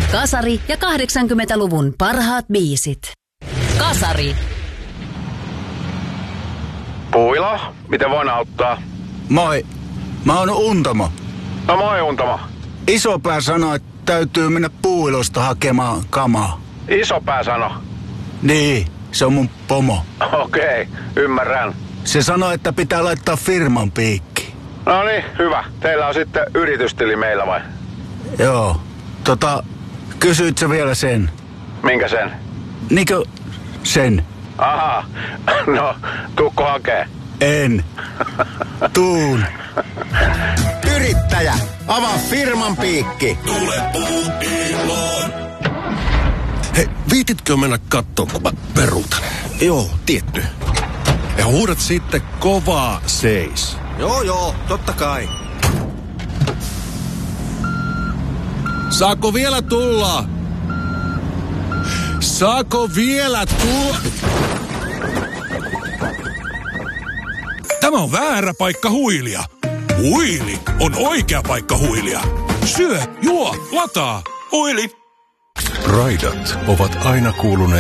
Kasari ja 80-luvun parhaat biisit. Kasari. Puilo, miten voin auttaa? Moi, mä oon Untamo. No moi Untamo. Isopää sanoi, että täytyy mennä Puuilosta hakemaan kamaa. Isopää sano. Niin, se on mun pomo. Okei, ymmärrän. Se sanoi, että pitää laittaa firman piikki. No niin, hyvä. Teillä on sitten yritystili meillä vai? Joo, kysyit sä vielä sen? Minkä sen? Niinkö sen? Aha, no tuukko hakee? En. Tuun. Yrittäjä, avaa firman piikki. Tule Puuiloon. Hei, viititkö mennä kattoon, kun mä peruutan? Joo, tietty. Ja huudat sitten kovaa seis. Joo, totta kai. Saako vielä tulla? Saako vielä tulla? Tämä on väärä paikka huilia. Huili on oikea paikka huilia. Syö, juo, lataa. Huili. Raidat ovat aina kuuluneet